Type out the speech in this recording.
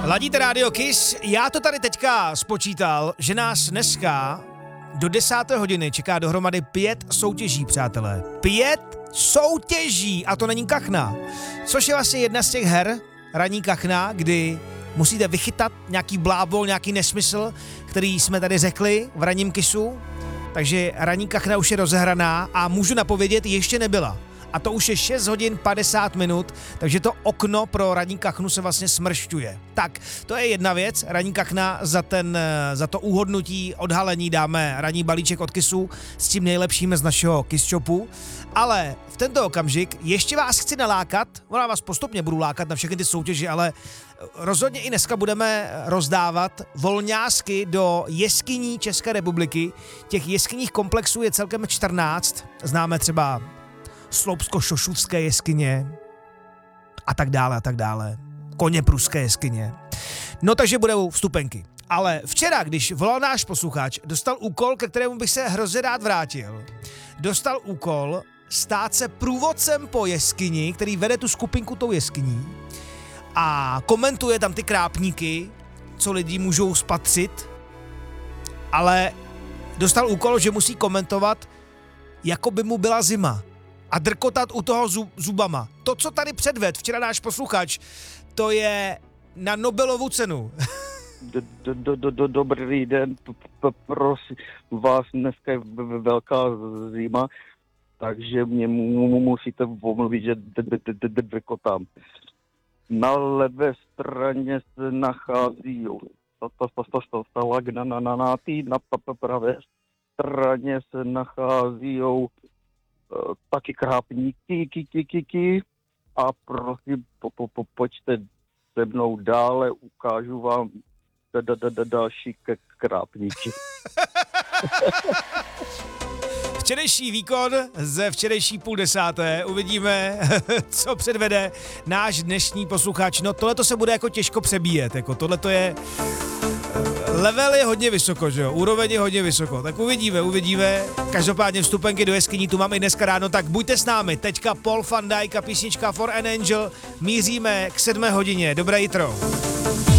Ladíte Radio Kiss, já to tady teďka spočítal, že nás dneska do 10. hodiny čeká dohromady 5 soutěží, přátelé. 5 soutěží a to není kachna. Což je vlastně jedna z těch her, ranní kachna, kdy musíte vychytat nějaký blábol, nějaký nesmysl, který jsme tady řekli v ranním Kissu. Takže ranní kachna už je rozehraná a můžu napovědět, ještě nebyla. A to už je 6 hodin 50 minut, takže to okno pro ranní kachnu se vlastně smršťuje. Tak, to je jedna věc, ranní kachna, za to úhodnutí, odhalení dáme ranní balíček od Kissu s tím nejlepším z našeho Kiss Shopu. Ale v tento okamžik ještě vás chci nalákat, ona vás postupně budu lákat na všechny ty soutěže, ale rozhodně i dneska budeme rozdávat volňásky do jeskyní České republiky. Těch jeskyních komplexů je celkem 14, známe třeba Sloupsko-Šošuvské jeskyně a tak dále. Koněpruské jeskyně. No takže budou vstupenky. Ale včera, když volal náš posluchač, dostal úkol, ke kterému bych se hrozně rád vrátil. Dostal úkol stát se průvodcem po jeskyni, který vede tu skupinku tou jeskyní a komentuje tam ty krápníky, co lidi můžou spatřit, ale dostal úkol, že musí komentovat, jako by mu byla zima. A drkotat u toho zubama. To, co tady předved včera náš posluchač, to je na Nobelovu cenu. Dobrý den, prosím vás, dneska je velká zima, takže mě musíte omluvit, že drkotám. Na levé straně se nachází lagnanáty, na pravé straně se nachází taky krápníky a prosím, pojďte se mnou dále, ukážu vám další krápníky. Včerejší výkon ze včerejší 9:30. Uvidíme, co předvede náš dnešní posluchač. No tohleto se bude jako těžko přebíjet, jako tohleto je... Level je hodně vysoko, že jo? Úroveň je hodně vysoko. Tak uvidíme. Každopádně vstupenky do jeskyní tu mám i dneska ráno, tak buďte s námi. Teďka Paul van Dyk a písnička For an Angel. Míříme k 7 hodině. Dobré jitro.